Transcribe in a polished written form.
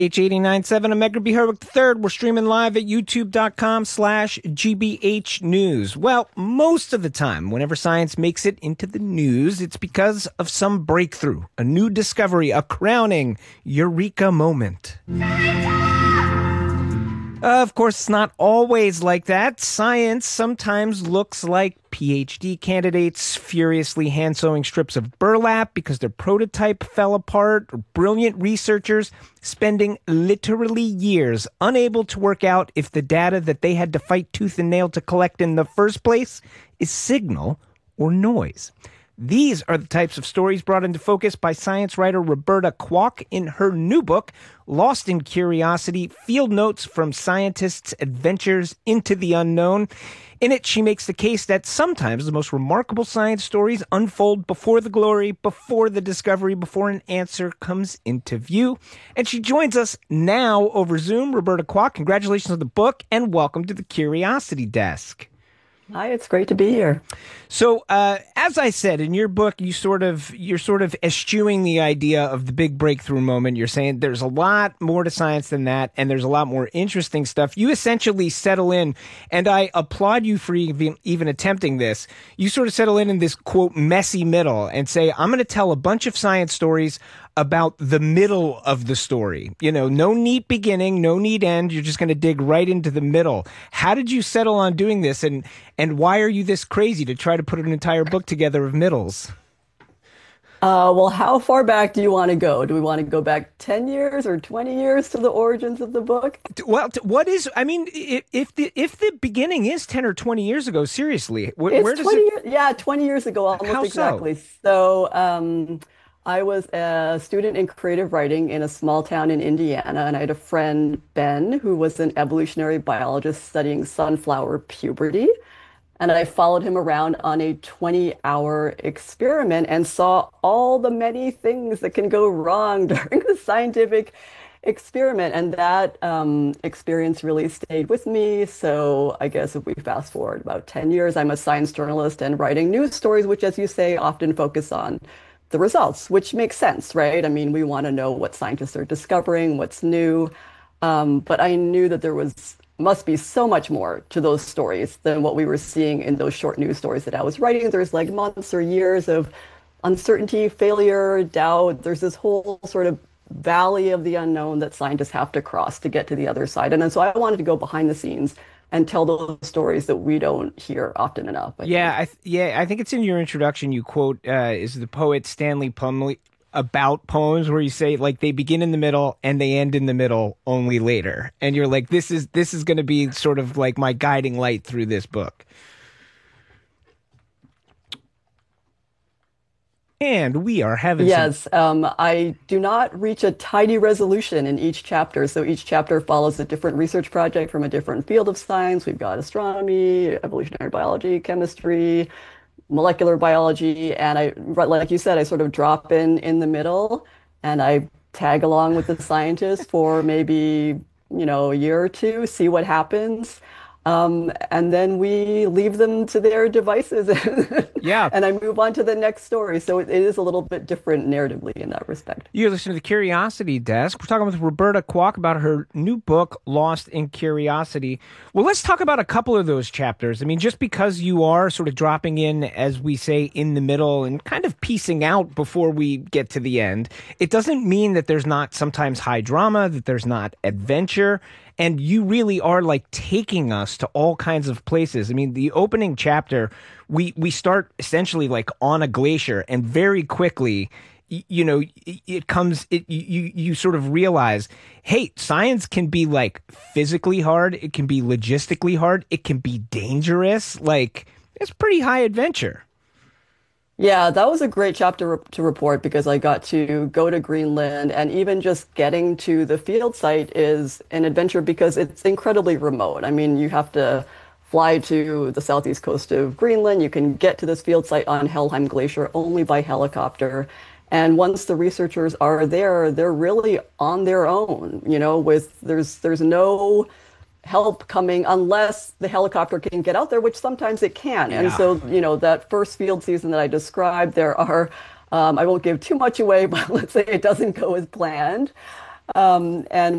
H897, I'm Edgar B. Herwick III. We're streaming live at youtube.com/GBH News. Well, most of the time, whenever science makes it into the news, it's because of some breakthrough, a new discovery, a crowning eureka moment. Of course, it's not always like that. Science sometimes looks like PhD candidates furiously hand-sewing strips of burlap because their prototype fell apart, or brilliant researchers spending literally years unable to work out if the data that they had to fight tooth and nail to collect in the first place is signal or noise. These are the types of stories brought into focus by science writer Roberta Kwok in her new book, Lost in Curiosity: Field Notes from Scientists' Adventures into the Unknown. In it, she makes the case that sometimes the most remarkable science stories unfold before the glory, before the discovery, before an answer comes into view. And she joins us now over Zoom. Roberta Kwok, congratulations on the book, and welcome to the Curiosity Desk. Hi, it's great to be here. So, as I said, in your book, you're sort of eschewing the idea of the big breakthrough moment. You're saying there's a lot more to science than that, and there's a lot more interesting stuff. You essentially settle in, and I applaud you for even attempting this. You sort of settle in this, quote, messy middle and say, I'm going to tell a bunch of science stories about the middle of the story. You know, no neat beginning, no neat end. You're just going to dig right into the middle. How did you settle on doing this, and why are you this crazy to try to put an entire book together of middles? Well, how far back do you want to go? Do we want to go back 10 years or 20 years to the origins of the book? Well, what is, I mean, if the beginning is 10 or 20 years ago, seriously, where does 20 it? years, yeah, 20 years ago, almost How exactly. So, I was a student in creative writing in a small town in Indiana, and I had a friend, Ben, who was an evolutionary biologist studying sunflower puberty. And I followed him around on a 20-hour experiment and saw all the many things that can go wrong during the scientific experiment. And that experience really stayed with me. So I guess if we fast forward about 10 years, I'm a science journalist and writing news stories, which, as you say, often focus on the results, which makes sense, right? I mean, we want to know what scientists are discovering, what's new. But I knew that there must be so much more to those stories than what we were seeing in those short news stories that I was writing. There's like months or years of uncertainty, failure, doubt. There's this whole sort of valley of the unknown that scientists have to cross to get to the other side. And then so I wanted to go behind the scenes and tell those stories that we don't hear often enough. I think it's in your introduction. You quote is the poet Stanley Plumley about poems where you say like they begin in the middle and they end in the middle only later, and you're like, this is going to be sort of like my guiding light through this book. And we are having I do not reach a tidy resolution in each chapter. So each chapter follows a different research project from a different field of science. We've got astronomy, evolutionary biology, chemistry, molecular biology. And like you said, I sort of drop in the middle and I tag along with the scientists for maybe, a year or two, see what happens. And then we leave them to their devices and I move on to the next story. So it is a little bit different narratively in that respect. You're listening to the Curiosity Desk. We're talking with Roberta Kwok about her new book, Lost in Curiosity. Well, let's talk about a couple of those chapters. I mean, just because you are sort of dropping in, as we say, in the middle and kind of piecing out before we get to the end, it doesn't mean that there's not sometimes high drama, that there's not adventure. And you really are like taking us to all kinds of places. I mean, the opening chapter, we start essentially like on a glacier, and very quickly, you sort of realize, hey, science can be like physically hard. It can be logistically hard. It can be dangerous. Like, it's pretty high adventure. Yeah, that was a great chapter to report because I got to go to Greenland, and even just getting to the field site is an adventure because it's incredibly remote. I mean, you have to fly to the southeast coast of Greenland. You can get to this field site on Helheim Glacier only by helicopter. And once the researchers are there, they're really on their own, there's no help coming unless the helicopter can get out there, which sometimes it can. Yeah. And so, that first field season that I described, there are, I won't give too much away, but let's say it doesn't go as planned. And